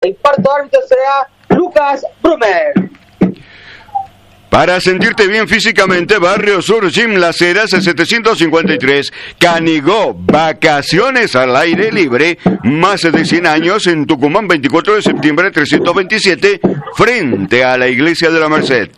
El cuarto árbitro será Lucas Brumer. Para sentirte bien físicamente, Barrio Sur Gym Las Heras 753. Canigó, vacaciones al aire libre, más de 100 años en Tucumán, 24 de septiembre 327, frente a la Iglesia de la Merced.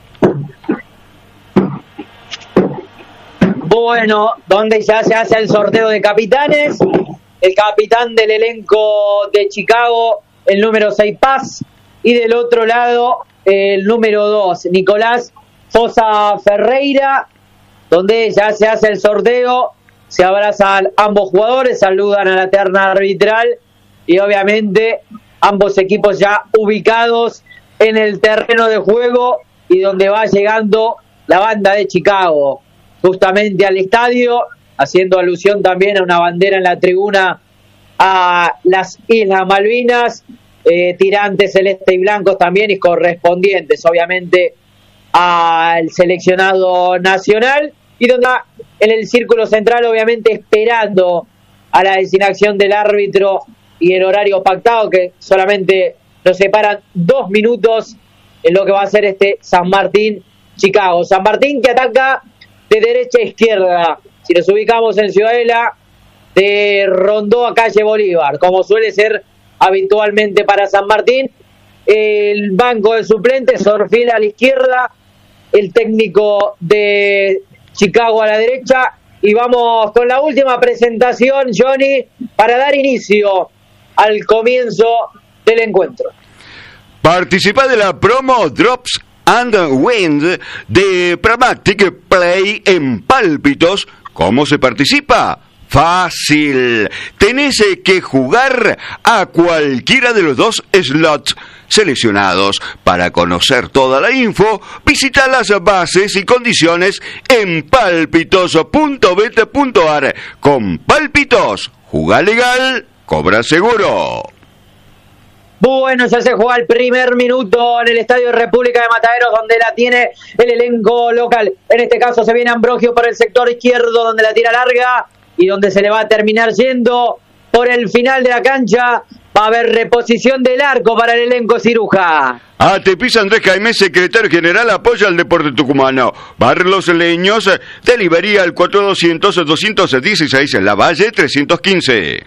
Bueno, donde ya se hace el sorteo de capitanes. El capitán del elenco de Chicago, el número 6 Paz, y del otro lado el número 2, Nicolás Sosa Ferreira, donde ya se hace el sorteo, se abrazan ambos jugadores, saludan a la terna arbitral y obviamente ambos equipos ya ubicados en el terreno de juego y donde va llegando la banda de Chicago, justamente al estadio, haciendo alusión también a una bandera en la tribuna a las Islas Malvinas, tirantes celeste y blancos también y correspondientes obviamente al seleccionado nacional, y donde en el círculo central obviamente esperando a la designación del árbitro y el horario pactado, que solamente nos separan 2 minutos en lo que va a ser este San Martín Chicago. San Martín que ataca de derecha a izquierda, si nos ubicamos en Ciudadela, de Rondó a calle Bolívar, como suele ser habitualmente para San Martín. El banco de suplentes, Orfila a la izquierda, el técnico de Chicago a la derecha, y vamos con la última presentación, Johnny, para dar inicio al comienzo del encuentro. Participa de la promo Drops and Wind de Pragmatic Play en Pálpitos. ¿Cómo se participa? Fácil. Tenés que jugar a cualquiera de los 2 slots seleccionados. Para conocer toda la info, visita las bases y condiciones en palpitos.bet.ar. Con Pálpitos, juega legal, cobra seguro. Bueno, ya se juega el primer minuto en el Estadio República de Mataderos, donde la tiene el elenco local. En este caso se viene Ambrogio por el sector izquierdo, donde la tira larga y donde se le va a terminar yendo por el final de la cancha. Va a haber reposición del arco para el elenco ciruja. Atepisa Andrés Jaime, secretario general, apoya al deporte tucumano. Barlos Leños, delivería al 4200-216 en La Valle 315.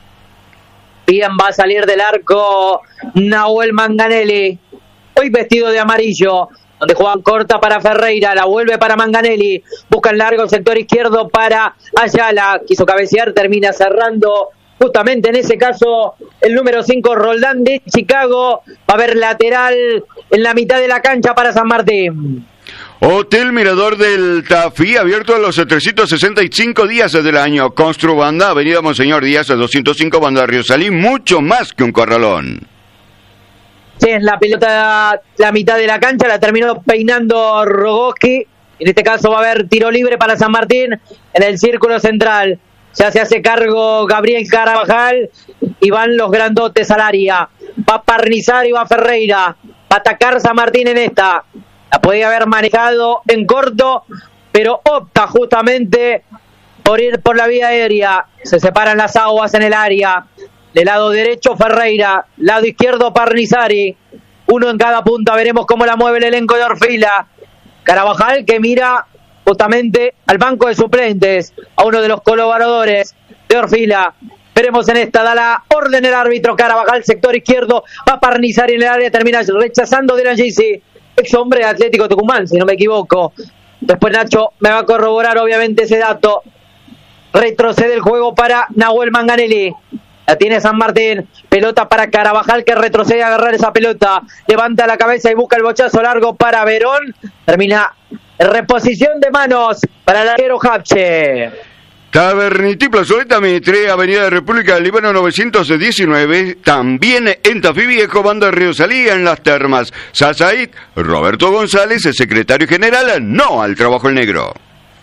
Bien, va a salir del arco Nahuel Manganelli, hoy vestido de amarillo, donde juegan corta para Ferreira, la vuelve para Manganelli, busca el largo sector izquierdo para Ayala, quiso cabecear, termina cerrando justamente en ese caso el número 5 Roldán de Chicago. Va a haber lateral en la mitad de la cancha para San Martín. Hotel Mirador del Tafí, abierto a los 365 días del año. Construbanda, Avenida Monseñor Díaz, 205, Banda Río Salí, mucho más que un corralón. Sí, es la pelota, la mitad de la cancha, la terminó peinando Rogoski. En este caso va a haber tiro libre para San Martín en el círculo central. Ya se hace cargo Gabriel Carabajal y van los grandotes al área. Va Parnizar y va Ferreira. Va a atacar San Martín en esta. La podía haber manejado en corto, pero opta justamente por ir por la vía aérea. Se separan las aguas en el área. Del lado derecho Ferreira, lado izquierdo Parnizari. Uno en cada punta, veremos cómo la mueve el elenco de Orfila. Carabajal que mira justamente al banco de suplentes, a uno de los colaboradores de Orfila. Veremos en esta, da la orden el árbitro Carabajal, sector izquierdo, va Parnizari en el área, termina rechazando Dylan Gisi, ex hombre de Atlético Tucumán, si no me equivoco. Después Nacho me va a corroborar obviamente ese dato. Retrocede el juego para Nahuel Manganelli. La tiene San Martín, pelota para Carabajal que retrocede a agarrar esa pelota, levanta la cabeza y busca el bochazo largo para Verón, termina en reposición de manos para el arquero Hapche. Tabernití Plazoleta Mitre, Avenida de República del Líbano 919, también en Tafí Viejo, Banda Río Salí, en Las Termas. Sasaid, Roberto González, el secretario general, no al trabajo en negro.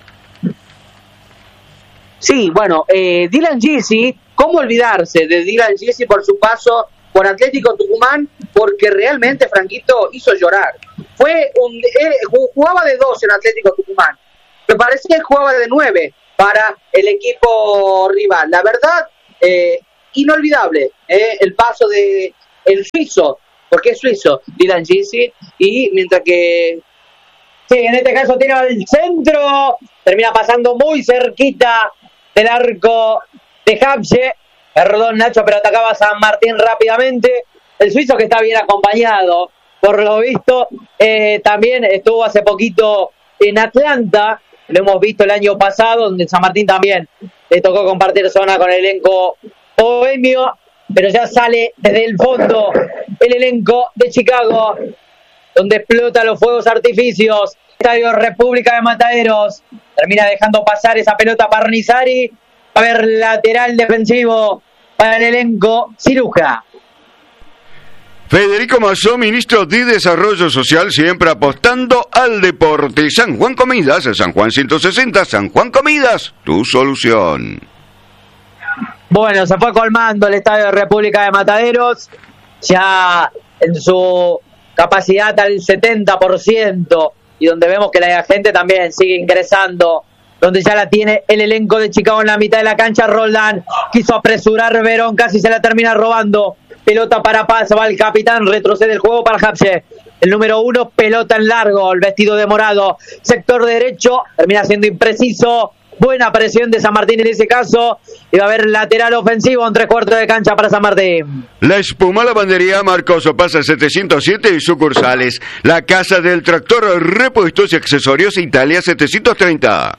Sí, bueno, Dylan Gisi, ¿cómo olvidarse de Dylan Gisi por su paso por Atlético Tucumán? Porque realmente, Franquito, hizo llorar. Jugaba de 2 en Atlético Tucumán. Me parecía que jugaba de 9 para el equipo rival. La verdad, inolvidable el paso de el suizo, porque es suizo, Dylan Gisi, y mientras que sí, en este caso tira al centro, termina pasando muy cerquita del arco de Habshe. Perdón, Nacho, pero atacaba a San Martín rápidamente. El suizo, que está bien acompañado, por lo visto, también estuvo hace poquito en Atlanta. Lo hemos visto el año pasado, donde San Martín también le tocó compartir zona con el elenco bohemio, pero ya sale desde el fondo el elenco de Chicago, donde explota los fuegos artificios. Estadio República de Mataderos. Termina dejando pasar esa pelota Parnizari. Va a haber lateral defensivo para el elenco Ciruja. Federico Mazó, ministro de Desarrollo Social, siempre apostando al deporte. San Juan Comidas, San Juan 160, San Juan Comidas, tu solución. Bueno, se fue colmando el Estadio de República de Mataderos, ya en su capacidad al 70%, y donde vemos que la gente también sigue ingresando, donde ya la tiene el elenco de Chicago en la mitad de la cancha. Roldán quiso apresurar Verón, casi se la termina robando. Pelota para Paz, va el capitán, retrocede el juego para Habshe. El número 1, pelota en largo, el vestido de morado, sector derecho, termina siendo impreciso. Buena presión de San Martín en ese caso, y va a haber lateral ofensivo en 3/4 de cancha para San Martín. La Espuma Lavandería Marcos Pasa 707 y sucursales. La Casa del Tractor, repuestos y accesorios, Italia 730.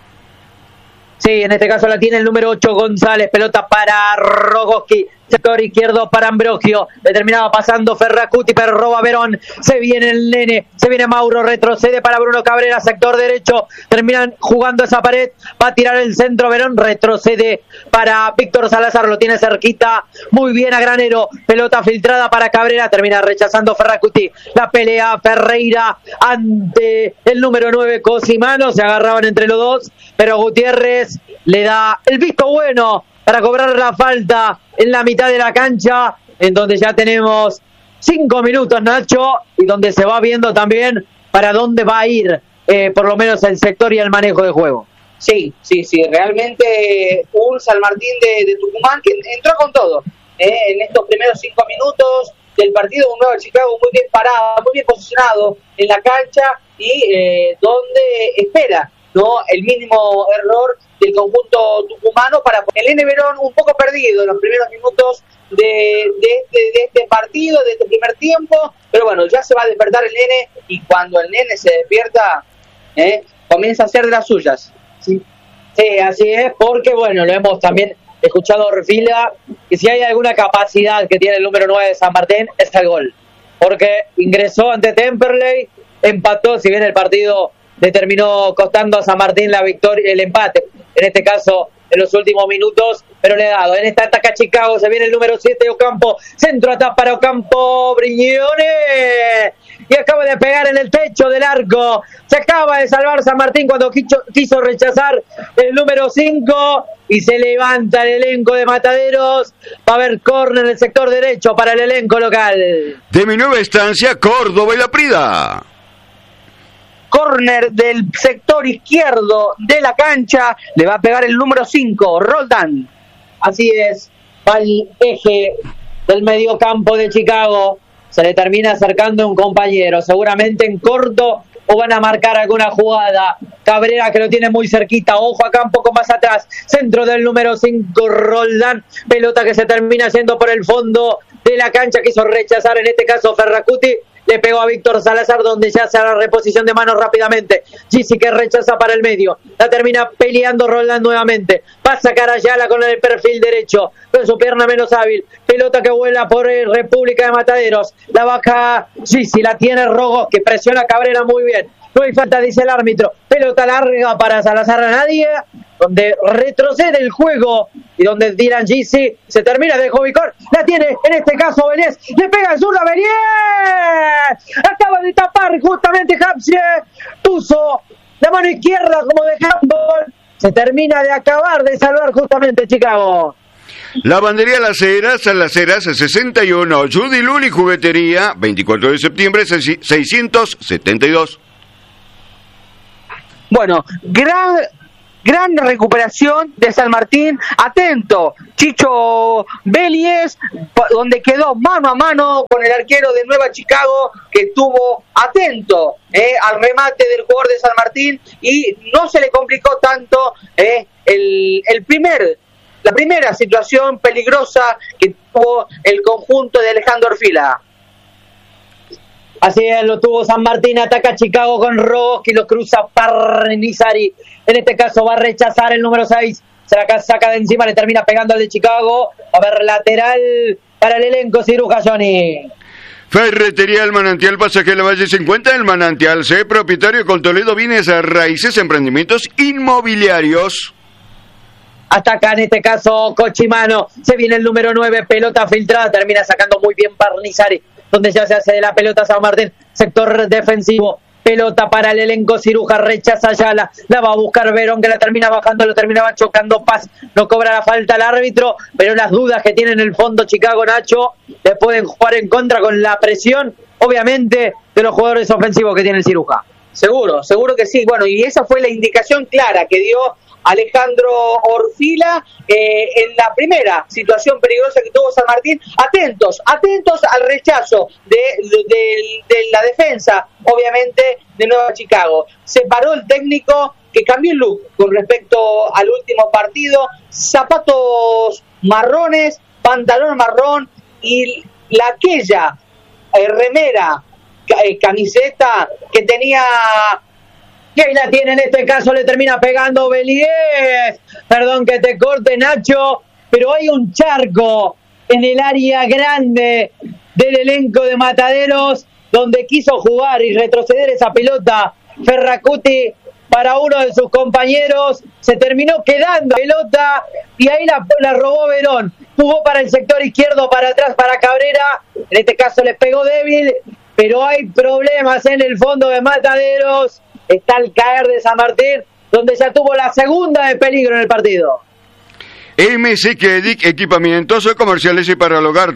Sí, en este caso la tiene el número 8, González. Pelota para Rogoski. Sector izquierdo para Ambrogio. Le terminaba pasando Ferracuti, pero roba Verón. Se viene el nene. Se viene Mauro. Retrocede para Bruno Cabrera. Sector derecho. Terminan jugando esa pared. Va a tirar el centro Verón. Retrocede para Víctor Salazar. Lo tiene cerquita. Muy bien a Granero. Pelota filtrada para Cabrera. Termina rechazando Ferracuti. La pelea Ferreira ante el número 9, Cosimano. Se agarraban entre los dos, pero Gutiérrez le da el visto bueno para cobrar la falta en la mitad de la cancha, en donde ya tenemos 5 minutos, Nacho, y donde se va viendo también para dónde va a ir, por lo menos el sector y el manejo de juego. Sí, realmente un San Martín de Tucumán que entró con todo en estos primeros 5 minutos del partido. Un Nueva Chicago muy bien parado, muy bien posicionado en la cancha, y donde espera el mínimo error del conjunto tucumano para el Nene Verón, un poco perdido en los primeros minutos de este partido, de este primer tiempo, pero bueno, ya se va a despertar el nene, y cuando el nene se despierta, comienza a hacer de las suyas. Sí, así es, porque bueno, lo hemos también escuchado Orfila, que si hay alguna capacidad que tiene el número 9 de San Martín, es el gol, porque ingresó ante Temperley, empató, si bien el partido le terminó costando a San Martín la victoria, el empate, en este caso en los últimos minutos, pero le ha dado. En esta ataca Chicago, se viene el número 7, Ocampo, centro atrás para Ocampo, Brignone, y acaba de pegar en el techo del arco. Se acaba de salvar San Martín cuando quiso rechazar el número 5, y se levanta el elenco de Mataderos. Va a haber córner en el sector derecho para el elenco local. De mi nueva estancia, Córdoba y La Prida. Córner del sector izquierdo de la cancha, le va a pegar el número 5, Roldán. Así es, va al eje del mediocampo de Chicago. Se le termina acercando un compañero, seguramente en corto, o van a marcar alguna jugada. Cabrera, que lo tiene muy cerquita, ojo acá un poco más atrás, centro del número 5, Roldán. Pelota que se termina yendo por el fondo de la cancha, quiso rechazar en este caso Ferracuti. Le pegó a Víctor Salazar, donde ya se hará reposición de manos rápidamente. Gisi, que rechaza para el medio. La termina peleando Roldán nuevamente. Va a sacar a Ayala con el perfil derecho, con su pierna menos hábil. Pelota que vuela por República de Mataderos. La baja Gisi, la tiene Rogo, que presiona a Cabrera muy bien. No hay falta, dice el árbitro. Pelota larga para Salazar a nadie, donde retrocede el juego y donde Dylan Gisi se termina de Jovicor. La tiene en este caso Vélez. Le pega el zurdo a Vélez. Acaba de tapar justamente Habshe. Puso la mano izquierda como de handball. Se termina de acabar de salvar justamente Chicago. Lavandería Las Heras, San Las Heras 61. Judy Luli Juguetería, 24 de septiembre 672. Bueno, gran gran recuperación de San Martín. Atento, Chicho Vélez, donde quedó mano a mano con el arquero de Nueva Chicago, que estuvo atento al remate del jugador de San Martín y no se le complicó tanto la primera situación peligrosa que tuvo el conjunto de Alejandro Orfila. Así es, lo tuvo San Martín, ataca a Chicago con Roski, lo cruza Parnizari. En este caso va a rechazar el número 6, se la saca de encima, le termina pegando al de Chicago. A ver, lateral para el elenco Ciruja, Johnny. Ferretería El Manantial, Pasaje de la Valle 50, El Manantial C, propietario con Toledo, bienes a raíces, emprendimientos inmobiliarios. Ataca en este caso Cochimano, se viene el número 9, pelota filtrada, termina sacando muy bien Parnizari, donde ya se hace de la pelota San Martín, sector defensivo, pelota para el elenco Ciruja, rechaza Ayala, la va a buscar Verón, que la termina bajando, lo terminaba chocando Paz, no cobra la falta el árbitro, pero las dudas que tiene en el fondo Chicago, Nacho, le pueden jugar en contra con la presión, obviamente, de los jugadores ofensivos que tiene el Ciruja. Seguro que sí. Bueno, y esa fue la indicación clara que dio Alejandro Orfila en la primera situación peligrosa que tuvo San Martín. Atentos al rechazo de la defensa, obviamente, de Nueva Chicago. Se paró el técnico, que cambió el look con respecto al último partido. Zapatos marrones, pantalón marrón y aquella remera, camiseta que tenía. Y ahí la tiene, en este caso le termina pegando Beliés. Perdón que te corte, Nacho, pero hay un charco en el área grande del elenco de Mataderos, donde quiso jugar y retroceder esa pelota Ferracuti para uno de sus compañeros. Se terminó quedando pelota y ahí la robó Verón. Jugó para el sector izquierdo, para atrás, para Cabrera. En este caso le pegó débil, pero hay problemas en el fondo de Mataderos. Está el caer de San Martín, donde ya tuvo la segunda de peligro en el partido. MC Kedic, equipamientos comerciales y para el hogar,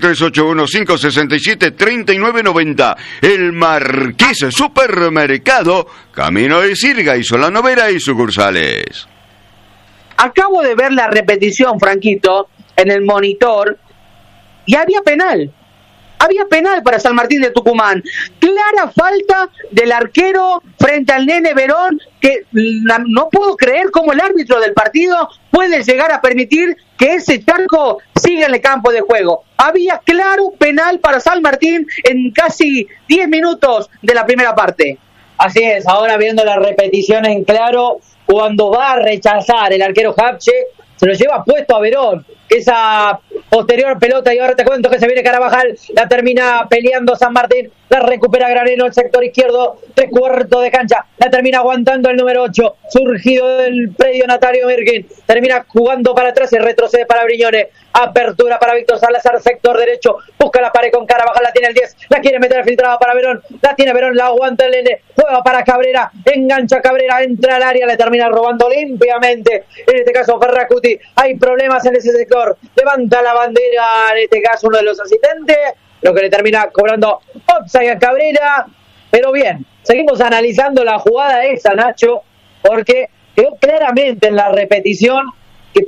381-567-3990. El Marqués Supermercado, Camino de Sirga y Solano Vera y sucursales. Acabo de ver la repetición, Franquito, en el monitor, y había penal. Había penal para San Martín de Tucumán. Clara falta del arquero frente al Nene Verón, que no puedo creer cómo el árbitro del partido puede llegar a permitir que ese charco siga en el campo de juego. Había claro penal para San Martín en casi 10 minutos de la primera parte. Así es, ahora viendo la repetición en claro, cuando va a rechazar el arquero Hapche, se lo lleva puesto a Verón, que esa posterior pelota, y ahora te cuento que se viene Carabajal, la termina peleando San Martín, la recupera Granero, el sector izquierdo, 3/4 de cancha, la termina aguantando el número 8, surgido del predio Natario Mirkin, termina jugando para atrás y retrocede para Briñones, apertura para Víctor Salazar, sector derecho, busca la pared con Carabajal, la tiene el 10, la quiere meter filtrada para Verón, la tiene Verón, la aguanta el Nene, juega para Cabrera, engancha Cabrera, entra al área, le termina robando limpiamente, en este caso Ferracuti, hay problemas en ese sector, levanta la bandera, en este caso uno de los asistentes, lo que le termina cobrando offside a Cabrera, pero bien, seguimos analizando la jugada esa, Nacho, porque quedó claramente en la repetición que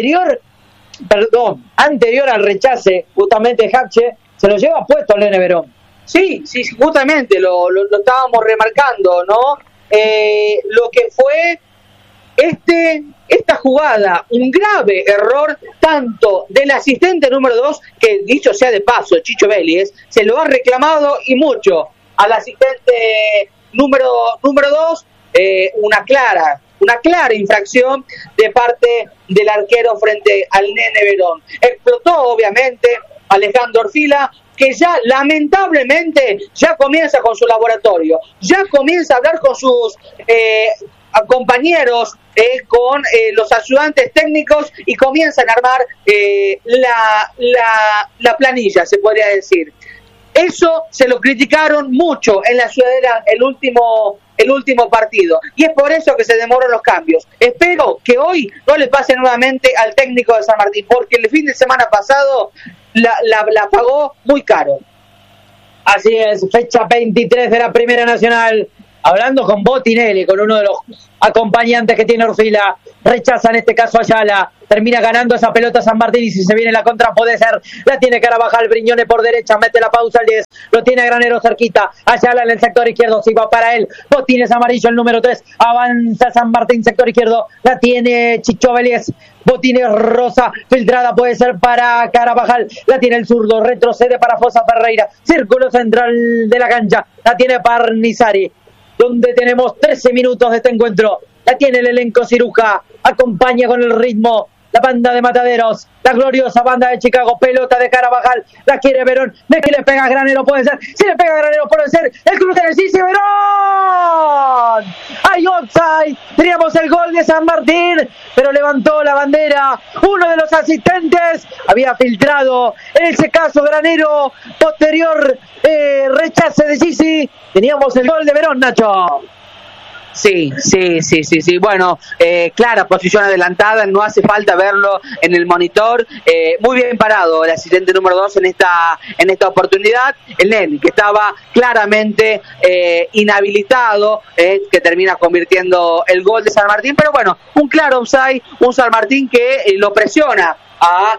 anterior al rechace, justamente Hapche, se lo lleva puesto al Nene Verón. Sí, justamente, lo estábamos remarcando, ¿no? Lo que fue esta jugada, un grave error tanto del asistente número 2, que dicho sea de paso, Chicho Vélez, se lo ha reclamado y mucho al asistente número 2, una clara infracción de parte del arquero frente al Nene Verón. Explotó obviamente Alejandro Orfila, que ya lamentablemente ya comienza con su laboratorio, ya comienza a hablar con sus compañeros, con los ayudantes técnicos, y comienzan a armar la planilla, se podría decir. Eso se lo criticaron mucho en la Ciudadela el último partido, y es por eso que se demoran los cambios. Espero que hoy no le pase nuevamente al técnico de San Martín, porque el fin de semana pasado la pagó muy caro. Así es, fecha 23 de la Primera Nacional, hablando con Botinelli, con uno de los acompañantes que tiene Orfila. rechaza en este caso Ayala, termina ganando esa pelota San Martín y si se viene la contra puede ser, la tiene Carabajal, Briñone por derecha, mete la pausa al 10, lo tiene Granero cerquita, Ayala en el sector izquierdo, si va para él, botines amarillo el número 3, avanza San Martín sector izquierdo, la tiene Chicho Vélez, botines rosa, filtrada puede ser para Carabajal, la tiene el zurdo, retrocede para Fosa Ferreira, círculo central de la cancha, la tiene Parnizari, donde tenemos 13 minutos de este encuentro. La tiene el elenco Ciruja, acompaña con el ritmo la banda de Mataderos, la gloriosa banda de Chicago, pelota de Carabajal, la quiere Verón, de que le pega a Granero, puede ser, si le pega a Granero puede ser, el cruce de Cici, Verón, hay offside, teníamos el gol de San Martín, pero levantó la bandera, uno de los asistentes, había filtrado, en ese caso Granero, posterior rechace de Cici, teníamos el gol de Verón, Nacho. Sí. Bueno, clara posición adelantada, no hace falta verlo en el monitor. Muy bien parado el asistente número 2 en esta oportunidad. El Nene, que estaba claramente inhabilitado, que termina convirtiendo el gol de San Martín. Pero bueno, un claro offside, un San Martín que lo presiona a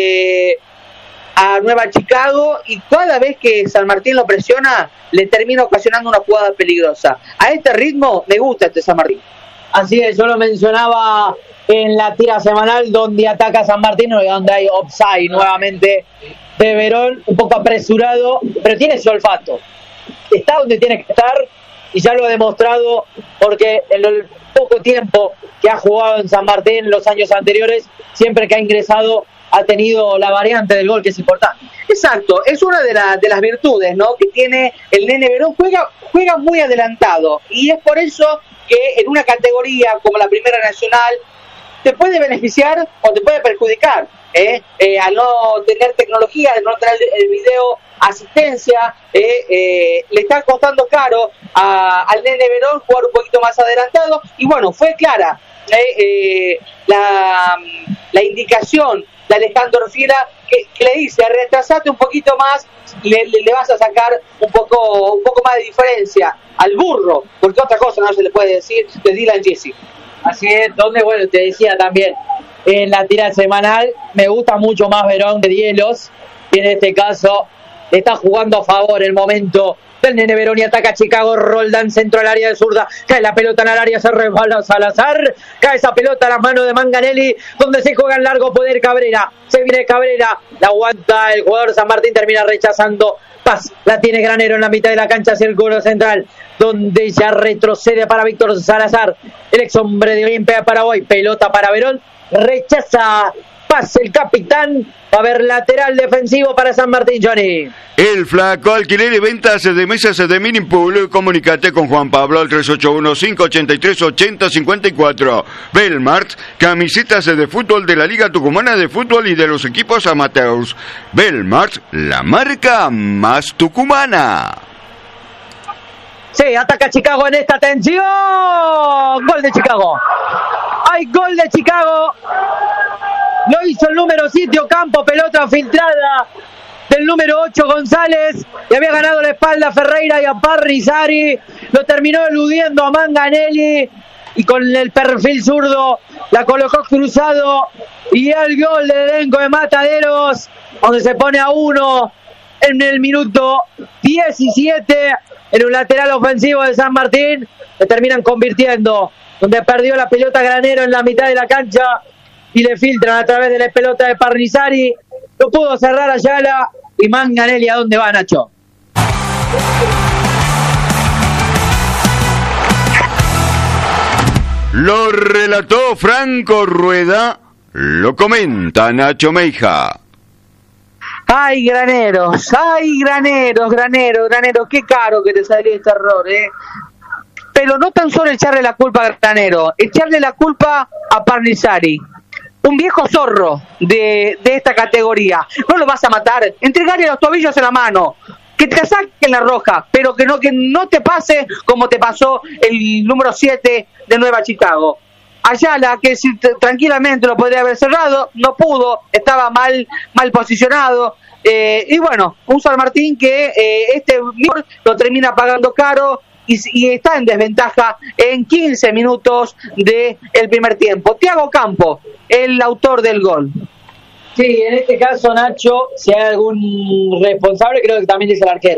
Nueva Chicago y cada vez que San Martín lo presiona le termina ocasionando una jugada peligrosa. A este ritmo me gusta este San Martín. Así es, yo lo mencionaba en la tira semanal donde ataca San Martín y donde hay offside nuevamente de Verón, un poco apresurado, pero tiene ese olfato, está donde tiene que estar y ya lo ha demostrado porque en el poco tiempo que ha jugado en San Martín los años anteriores, siempre que ha ingresado ha tenido la variante del gol, que es importante. Exacto, es una de las virtudes, ¿no?, que tiene el Nene Verón. Juega muy adelantado y es por eso que en una categoría como la Primera Nacional te puede beneficiar o te puede perjudicar, al no tener tecnología, al no tener el video asistencia, le está costando caro al Nene Verón jugar un poquito más adelantado y bueno, fue clara la indicación de Alejandro Fiera que le dice, retrasate un poquito más, le vas a sacar un poco más de diferencia al burro, porque otra cosa no se le puede decir de Dylan Jesse. Así es, donde bueno, te decía también, en la tira semanal me gusta mucho más Verón de Dielos, y en este caso le está jugando a favor el momento del Nene Verón y ataca a Chicago. Roldán, centro al área de zurda, cae la pelota en el área, se resbala Salazar, cae esa pelota a las manos de Manganelli, donde se juega en largo poder Cabrera, se viene Cabrera, la aguanta el jugador San Martín, termina rechazando, Paz, la tiene Granero en la mitad de la cancha, círculo central, donde ya retrocede para Víctor Salazar, el ex hombre de Olimpia de Paraguay, pelota para Verón, rechaza Paz, el capitán, va a haber lateral defensivo para San Martín, Johnny. El Flaco, alquiler y ventas de mesas de Minipool. Comunicate con Juan Pablo al 381-583-8054. Belmart, camisetas de fútbol de la Liga Tucumana de Fútbol y de los equipos amateurs. Belmart, la marca más tucumana. Sí, ataca Chicago en esta tensión. Gol de Chicago. Hay gol de Chicago. Lo hizo el número 7 Ocampo, pelota filtrada del número 8 González, le había ganado la espalda a Ferreira y a Parrizari, lo terminó eludiendo a Manganelli y con el perfil zurdo la colocó cruzado y el gol del elenco de Mataderos, donde se pone a 1 en el minuto 17 en un lateral ofensivo de San Martín, le terminan convirtiendo, donde perdió la pelota Granero en la mitad de la cancha y le filtran a través de la pelota de Parrizari, lo pudo cerrar Ayala y Manganelli. ¿A dónde va, Nacho? Lo relató Franco Rueda, lo comenta Nacho Meija. Ay, Granero, qué caro que te salió este error, Pero no tan solo echarle la culpa a Granero, echarle la culpa a Parnizari. Un viejo zorro de esta categoría. No lo vas a matar, entregarle los tobillos en la mano, que te saquen la roja, pero que no te pase como te pasó el número 7 de Nueva Chicago. Ayala, que tranquilamente lo podría haber cerrado, no pudo, estaba mal posicionado. Y bueno, un San Martín que este lo termina pagando caro y está en desventaja en 15 minutos del primer tiempo. Thiago Campos, el autor del gol. Sí, en este caso, Nacho, si hay algún responsable, creo que también es el arquero.